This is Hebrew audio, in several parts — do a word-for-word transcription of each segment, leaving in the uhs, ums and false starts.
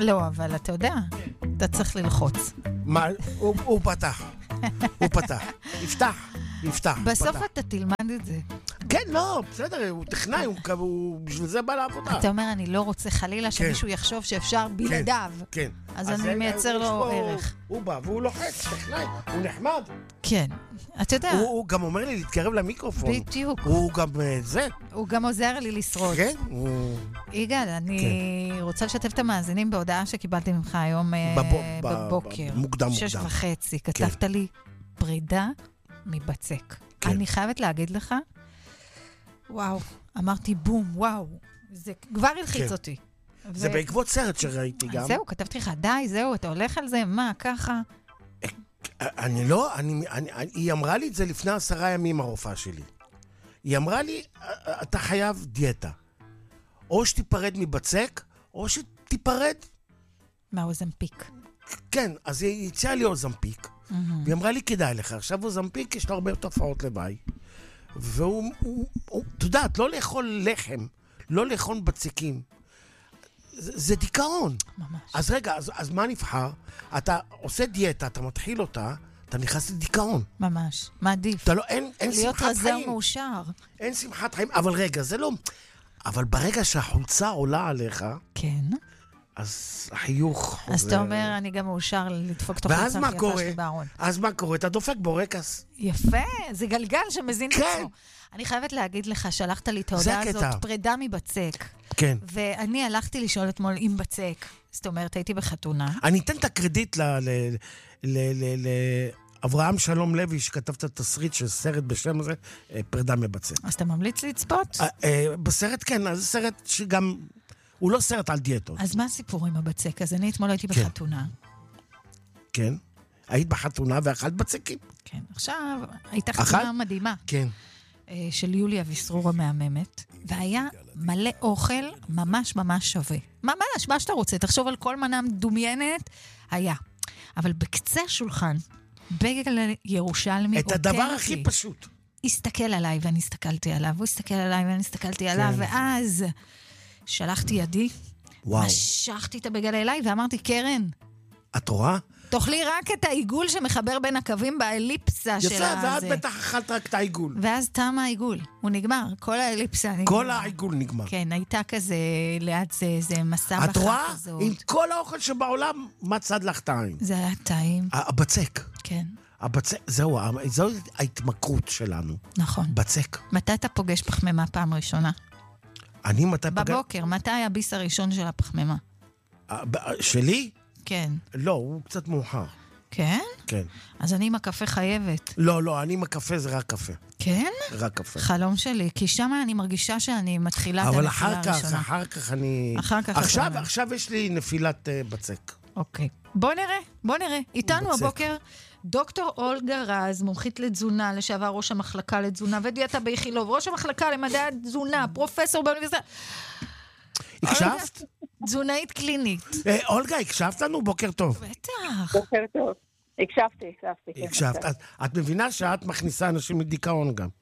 לא, אבל אתה יודע, אתה צריך ללחוץ. מה? הוא, הוא פתח. הוא פתח. יפתח. יפתח. בסוף פתח. אתה תלמד את זה. כן, לא, בסדר, הוא טכנאי, הוא, הוא בשביל זה בא לעבודה. אתה אומר, אני לא רוצה חלילה שמישהו יחשוב שאפשר בלעדיו. כן. אז אני מייצר לו ערך. הוא בא והוא לוחץ, טכנאי, הוא נחמד. כן, אתה יודע. הוא גם אומר לי להתקרב למיקרופון. בדיוק. הוא גם זה. הוא גם עוזר לי לשרוד. כן, הוא... יגאל, אני רוצה לשתף את המאזינים בהודעה שקיבלתי ממך היום בבוקר. מוקדם, מוקדם. שש וחצי. כתבת לי פרידה מבצק. אני חייבת להגיד לך, וואו, אמרתי בום, וואו, זה כבר הלחיץ אותי. זה בעקבות סרט שראיתי גם. זהו, כתבתי לך, די, זהו, אתה הולך על זה, מה, ככה? אני לא, היא אמרה לי את זה לפני עשרה ימים, הרופאה שלי. היא אמרה לי, אתה חייב דיאטה. או שתיפרד מבצק, או שתיפרד. מה, אוזמפיק? כן, אז היא הציעה לי אוזמפיק. והיא אמרה לי, כדאי לך. עכשיו אוזמפיק יש לו הרבה תופעות לוואי. והוא, אתה יודעת, לא לאכול לחם, לא לאכול בצקים. זה, זה דיכאון. ממש. אז רגע, אז, אז מה נבחר? אתה עושה דיאטה, אתה מתחיל אותה, אתה נכנס לדיכאון. ממש. מה עדיף? אתה לא, אין, אין שמחת חיים. להיות רזה ומאושר. אין שמחת חיים, אבל רגע, זה לא... אבל ברגע שהחולצה עולה עליך... כן. אז החיוך... אז אתה אומר, אני גם מאושר לדפוק את החולצה הכי יפה שלי בארון. אז מה קורה? אתה דופק בורקס. יפה, זה גלגל שמזין את עצמו. אני חייבת להגיד לך, שלחת לי את ההודעה הזאת, פרידה מבצק. כן. ואני הלכתי לשאול אתמול עם בצק. זאת אומרת, הייתי בחתונה. אני אתן את הקרדיט לאברהם שלום לוי, שכתב את התסריט של סרט בשם הזה, פרידה מבצק. אז אתה ממליץ לצפות? בסרט כן, אז זה סרט שגם... הוא לא סרט על דיאטות. אז מה הסיפור עם הבצק? אז אני אתמול הייתי בחתונה. כן. היית בחתונה ואכלת בצקים. כן. עכשיו, הייתה חתונה מדהימה. כן. של יוליה ויסרור המהממת, והיה מלא אוכל ממש ממש שווה. ממש, מה שאתה רוצה. תחשוב על כל מנה מדומיינת, היה. אבל בקצה השולחן, בגלל ירושלמי, את הדבר הכי פשוט. הסתכל עליי ואני הסתכלתי עליו, הוא הסתכל עליי ואני הסתכלתי עליו, ואז... שלחתי ידי, וואו. משכתי את הבגל אליי ואמרתי, קרן, את רואה? תאכלי רק את העיגול שמחבר בין הקווים באליפסה של הזה. יפה, ואת בטח אכלת רק את העיגול. ואז תם העיגול, הוא נגמר, כל האליפסה נגמר. כל העיגול נגמר. כן, הייתה כזה, ליד זה, זה מסע בחר כזאת. את רואה? עם כל האוכל שבעולם, מה צד לך טעים? זה היה טעים. הבצק. כן. הבצק, זהו, זו ההתמכרות שלנו. נכון. בצק. מתי אתה פוגש פחמימה פעם ראשונה? אני מתי פגע... בבוקר, מתי הביס הראשון של הפחמימה? שלי? כן. לא, הוא קצת מאוחר. כן? כן. אז אני עם הקפה חייבת. לא, לא, אני עם הקפה זה רק קפה. כן? רק קפה. חלום שלי, כי שם אני מרגישה שאני מתחילה את הנפילה הראשונה. אבל אחר כך, אחר כך אני... אחר כך... עכשיו, עכשיו יש לי נפילת uh, בצק. אוקיי. בוא נראה, בוא נראה. איתנו בצק. הבוקר... דוקטור אולגה רז, מומחית לתזונה, לשעבר ראש המחלקה לתזונה ודיאטה באיכילוב, ראש המחלקה למדעי התזונה, פרופסור באוניברסיטה. הקשבת? תזונאית קלינית. אולגה, הקשבת לנו? בוקר טוב. בטח. בוקר טוב. הקשבתי, הקשבתי. הקשבת. את מבינה שאת מכניסה אנשים לדיכאון גם?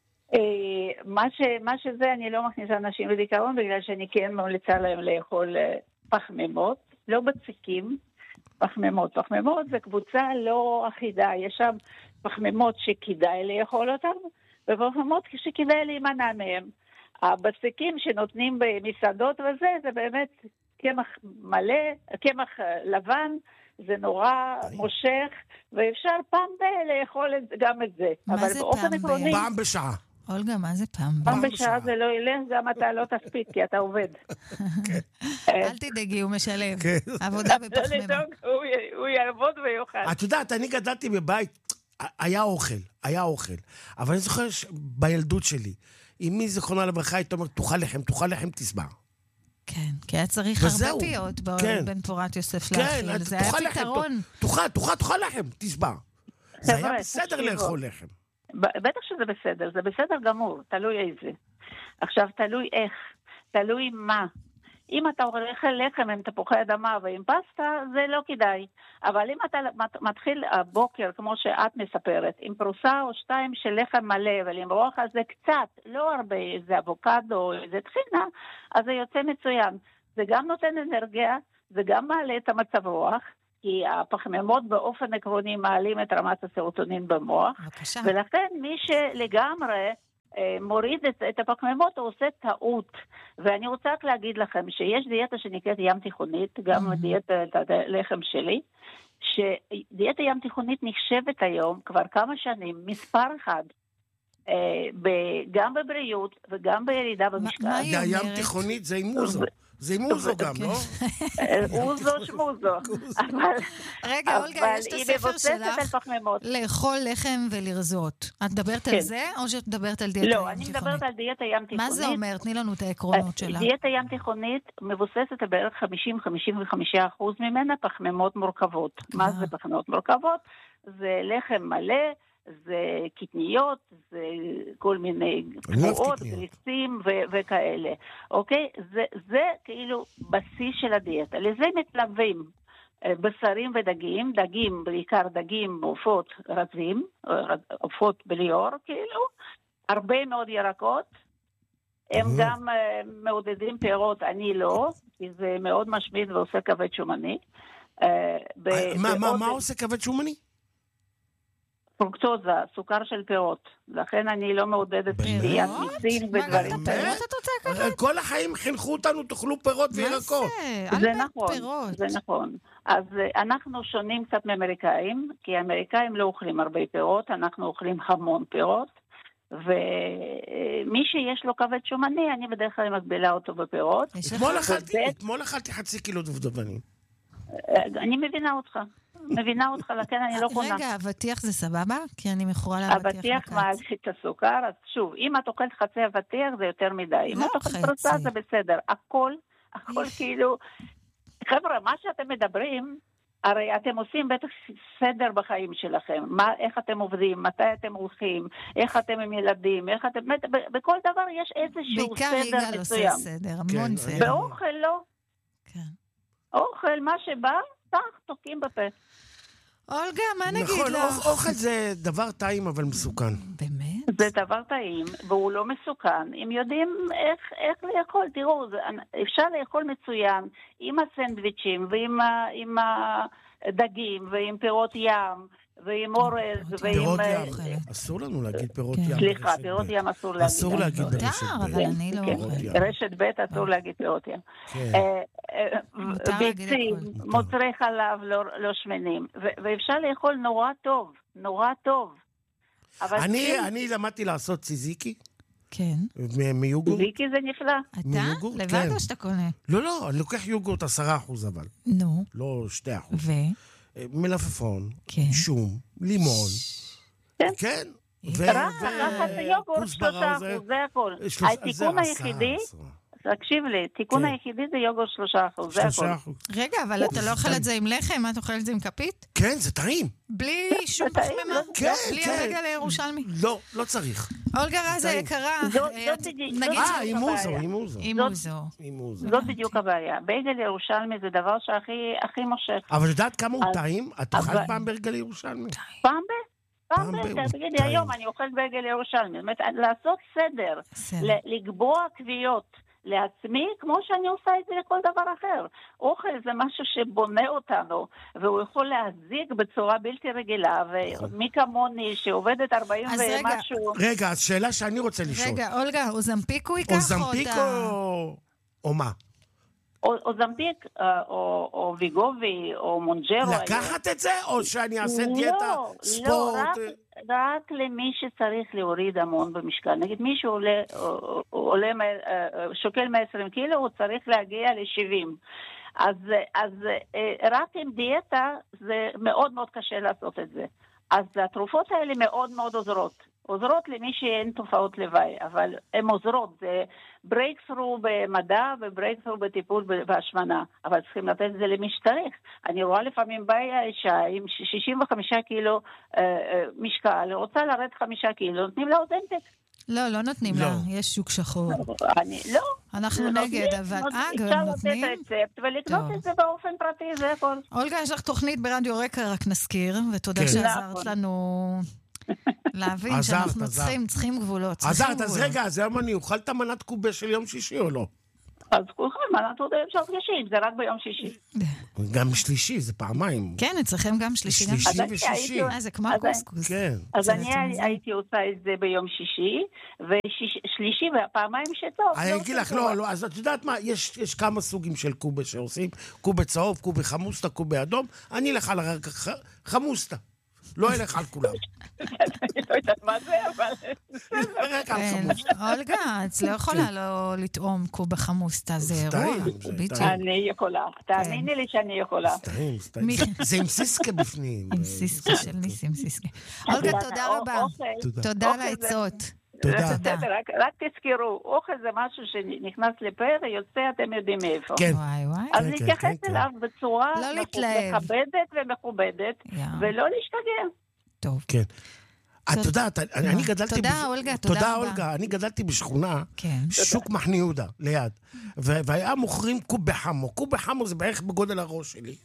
מה שזה, אני לא מכניסה אנשים לדיכאון, בגלל שאני כן ממליצה להם לאכול פחמימות, לא בצקים. פחמימות. פחמימות זה קבוצה לא אחידה. יש שם פחמימות שכדאי לאכול אותם, ופחמימות שכדאי להימנע מהם. הבצקים שנותנים במסעדות וזה, זה באמת קמח מלא, קמח לבן, זה נורא מושך, ואפשר פעם ב- לאכול גם את זה. מה זה פעם ב? פעם בשעה. אולגה, מה זה פעם ב? פעם בשעה זה לא ילך, גם אתה לא תספיק, כי אתה עובד. אל תדאגי, הוא משלב. עבודה בפחמימה. הוא יעבוד ויוכל. את יודעת, אני גדלתי בבית, היה אוכל, היה אוכל. אבל אני זוכר בילדות שלי, אמי זכרונה לברכה, הייתה אומרת, תאכל לחם, תאכל לחם, תסבר. כן, כי היה צריך הרבה פיות בן פורת יוסף להכיל. זה היה פתרון. תאכל, תאכל, תאכל לחם, תסבר. זה היה בסדר לאכול לחם. בטח שזה בסדר, זה בסדר גמור, תלוי איזה. עכשיו, תלוי איך, תלוי מה. אם אתה אוכל לחם עם תפוחי אדמה ועם פסטה, זה לא כדאי. אבל אם אתה מתחיל הבוקר, כמו שאת מספרת, עם פרוסה או שתיים של לחם מלא, ולמרוח על זה קצת, לא הרבה, איזה אבוקדו או איזה טחינה, אז זה יוצא מצוין. זה גם נותן אנרגיה, זה גם מעלה את המצב רוח, כי הפחמימות באופן עקרוני מעלים את רמת הסרוטונין במוח, בבקשה. ולכן מי שלגמרי מוריד את, את הפחמימות, הוא עושה טעות. ואני רוצה רק להגיד לכם שיש דיאטה שנקראת ים תיכונית, גם mm-hmm. דיאטת הלחם שלי, שדיאטה ים תיכונית נחשבת היום כבר כמה שנים, מספר אחד, אה, ב, גם בבריאות וגם בירידה במשקל. מה היא אומרת? ים תיכונית זה אימוזו. זה אימוזו גם, לא? אוזו שמוזו. רגע, אולגה, יש את הספר שלך לאכול לחם ולרזות. את מדברת על זה, או שאת מדברת על דיאטה ים תיכונית? לא, אני מדברת על דיאטה ים תיכונית. מה זה אומר? תני לנו את העקרונות שלה. דיאטה ים תיכונית מבוססת בערך חמישים עד חמישים וחמישה אחוז ממנה פחמימות מורכבות. מה זה פחמימות מורכבות? זה לחם מלא, זה קטניות, זה כל מיני גבוהות, גריסים ו- וכאלה. אוקיי? זה, זה כאילו בסיס של הדיאטה. לזה מתלווים בשרים ודגים, דגים, בעיקר דגים, עופות רזים, עופות בליאור, כאילו, הרבה מאוד ירקות. הם גם מעודדים פירות, אני לא, כי זה מאוד משמיד ועושה כבד שומני. מה עושה כבד שומני? פרוקטוזה, סוכר של פירות. לכן אני לא מעודדת שתיית מיצים ודברים. מה, גם את הפירות את רוצה ככה? כל החיים חינכו אותנו, תאכלו פירות וירקות. מה זה? זה נכון, זה נכון. אז אנחנו שונים קצת מאמריקאים, כי האמריקאים לא אוכלים הרבה פירות, אנחנו אוכלים המון פירות, ומי שיש לו כבד שומני, אני בדרך כלל מגבילה אותו בפירות. אתמול אכלתי חצי קילו דובדבנים. אני מבינה אותך. מבינה אותך, לכן אני לא קונה. רגע, אבטיח זה סבבה? כי אני מכורה לאבטיח בקץ. אבטיח מעלה את הסוכר, אז שוב, אם את אוכלת חצי אבטיח זה יותר מדי. אם את אוכלת פרוסה זה בסדר. הכל, הכל כאילו... חבר'ה, מה שאתם מדברים, הרי אתם עושים בטח סדר בחיים שלכם. מה, איך אתם עובדים, מתי אתם הולכים, איך אתם עם ילדים, איך אתם... בכל דבר יש איזשהו סדר מסוים. בעיקר יגאל עושה סדר, המון סדר. באוכל לא. כן. אוכל, מה שבא, תח, תוקים בפה. אולגה, מה נגיד נכון, לך? נכון, אוכל זה דבר טעים אבל מסוכן. באמת? זה דבר טעים, והוא לא מסוכן. אם יודעים איך, איך לאכול, תראו, זה, אפשר לאכול מצוין עם הסנדוויצ'ים ועם עם הדגים ועם פירות ים ועם אורז ועם... פירות ים, אסור לנו להגיד פירות ים. סליחה, פירות ים אסור להגיד. אסור להגיד ברשת ב'. אבל אני לא אוכל. רשת ב' אסור להגיד פירות ים. ביצים, מוצרי חלב לא שמנים, ואפשר לאכול נורא טוב, נורא טוב. אני למדתי לעשות ציזיקי. כן. מיוגורט. ציזיקי זה נפלא. אתה? לבד או שאתה קונה? לא, לא, אני לוקח יוגורט עשרה אחוז אבל. נו. לא שתי אחוז. ו? מלפפון, שום, לימון. כן. רק לקחת יוגורט שלושה אחוז, זה הכל. התיקון היחידי, תקשיב לי, תיקון היחידי זה יוגורט שלושה אחוז, זה הכל. רגע, אבל אתה לא אוכל את זה עם לחם? מה, אתה אוכל את זה עם כפית? כן, זה טעים. בלי שום פחמימה? כן, בלי כן. הרגע לירושלמי? לא, לא צריך. אולגה רז היקרה, אה, אימוזו, אימוזו. אימוזו. זאת בדיוק הבעיה. בייגל ירושלמי זה דבר שהכי מושך. אבל יודעת כמה הוא טעים? את אוכלת פעם בייגל ירושלמי? פעם ב? פעם ב? תגידי, היום אני אוכלת בייגל ירושלמי. לעשות סדר, לקבוע קביעות. לעצמי, כמו שאני עושה את זה לכל דבר אחר. אוכל זה משהו שבונה אותנו, והוא יכול להזיק בצורה בלתי רגילה, ומי כמוני שעובדת ארבעים ומשהו... רגע, אז שאלה שאני רוצה לשאול. רגע, אולגה, אוזמפיק הוא ייקח אותה? אוזמפיק או מה? אוזמפיק, או ויגובי, או מונג'רו. לקחת את זה, או שאני אעשה דיאטה, ספורט? רק למי שצריך להוריד המון במשקל. נגיד מי שעולה, שוקל מאה ועשרים קילו, הוא צריך להגיע ל-שבעים. אז, אז רק עם דיאטה זה מאוד מאוד קשה לעשות את זה. אז התרופות האלה מאוד מאוד עוזרות. עוזרות למי שאין תופעות לוואי, אבל הן עוזרות. זה ברייקסרו במדע וברייקסרו בטיפול בהשמנה. אבל צריכים לתת את זה למי שצריך. אני רואה לפעמים בעיה אישה עם שישים וחמישה קילו אה, אה, משקל, רוצה לרד חמישה קילו, נותנים לה אוזנטק. לא, לא נותנים לא. לה, יש שוק שחור. אני, לא. אנחנו נגד, אבל אה, גם נותנים. אפשר לתת רצפט ולקנות את זה באופן פרטי, זה הכל. אולגה, יש לך תוכנית ברדיו רקע, רק נזכיר, ותודה כן. שעזרת לנו להבין עזרת, שאנחנו עזרת. צריכים, צריכים גבולות. עזרת, אז רגע, אז היום אני אוכל את המנת קובה של יום שישי או לא? אז כולכם, אנחנו אפשר פגשים, זה רק ביום שישי. גם שלישי, זה פעמיים. כן, אצלכם גם שלישי. שלישי ושישי. אה, זה כמו קוסקוס. כן. אז אני הייתי עושה את זה ביום שישי, ושלישי והפעמיים שטוב. אני אגיד לך, לא, לא, אז את יודעת מה, יש כמה סוגים של קובה שעושים, קובה צהוב, קובה חמוסטה, קובה אדום, אני אלך על חמוסטה. לא אלך על כולם. אני לא יודעת מה זה, אבל... רק על חמוסטה. אולגה, את לא יכולה לא לטעום קובה חמוסטה, זה אירוע. אני יכולה. תאמיני לי שאני יכולה. סטעים, סטעים. זה עם סיסקה בפנים. עם סיסקה של ניסים סיסקה. אולגה, תודה רבה. תודה על העצות. תודה. רק תזכרו, אוכל זה משהו שנכנס לפה ויוצא, אתם יודעים מאיפה. כן. אז להתייחס אליו בצורה מכבדת ומכובדת, ולא להשתגע. טוב. כן. את יודעת, אני גדלתי... תודה, אולגה, תודה תודה, רבה. אולגה. אני גדלתי בשכונה, שוק מחנה יהודה, ליד. והיה מוכרים קובה חמו. קובה חמו זה בערך בגודל הראש שלי.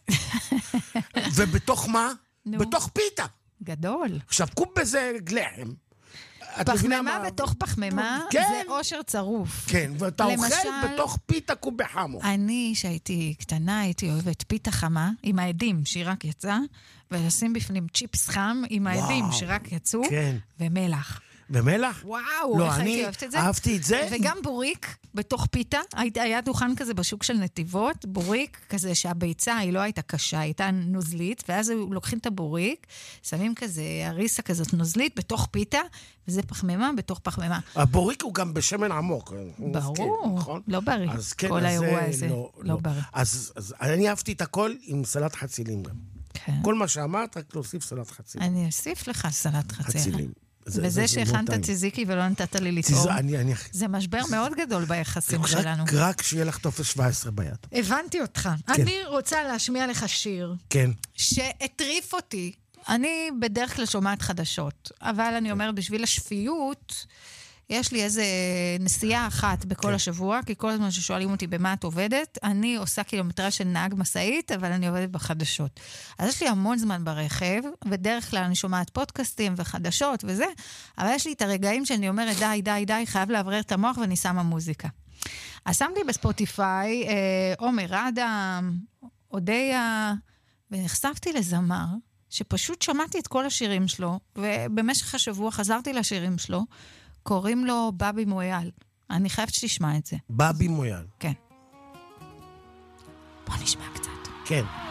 ובתוך מה? בתוך פיתה. גדול. עכשיו, קובה זה לחם. פחמימה בתוך פחמימה, זה אושר צרוף. כן, ואתה אוכל בתוך פיתה קובה חמו. אני, שהייתי קטנה, הייתי אוהבת פיתה חמה, עם העדים שרק יצא, ולשים בפנים צ'יפס חם עם העדים שרק יצאו, ומלח. ומלח? וואו, איך הייתי אוהבת את זה. אהבתי את זה. וגם בוריק בתוך פיתה. היה דוכן כזה בשוק של נתיבות, בוריק כזה שהביצה היא לא הייתה קשה, הייתה נוזלית, ואז לוקחים את הבוריק, שמים כזה הריסה כזאת נוזלית בתוך פיתה, וזה פחמימה בתוך פחמימה. הבוריק הוא גם בשמן עמוק. ברור, לא בריא. כל האירוע הזה לא בריא. אז אני אהבתי את הכל עם סלט חצילים גם. כל מה שאמרת, רק להוסיף סלט חצילים. אני אוסיף לך סלט חצילים. וזה שהכנת ציזיקי ולא נתת לי לטעום, זה משבר מאוד גדול ביחסים שלנו. רק שיהיה לך טופס שבע עשרה ביד. הבנתי אותך. אני רוצה להשמיע לך שיר שהטריף אותי. אני בדרך כלל שומעת חדשות, אבל אני אומרת, בשביל השפיות, יש לי איזה נסיעה אחת בכל השבוע, כי כל הזמן ששואלים אותי במה את עובדת, אני עושה קילומטרה של נהג מסעית, אבל אני עובדת בחדשות. אז יש לי המון זמן ברכב, בדרך כלל אני שומעת פודקאסטים וחדשות וזה, אבל יש לי את הרגעים שאני אומרת, די, די, די, חייב לעברר את המוח ואני שמה מוזיקה. אז שמתי בספוטיפיי, אה, עומר אדם, אודיה, ונחשפתי לזמר, שפשוט שמעתי את כל השירים שלו, ובמשך השבוע חזרתי לשירים שלו, קוראים לו בבי מויאל. אני חייבת שתשמע את זה. בבי מויאל. כן. בוא נשמע קצת. כן.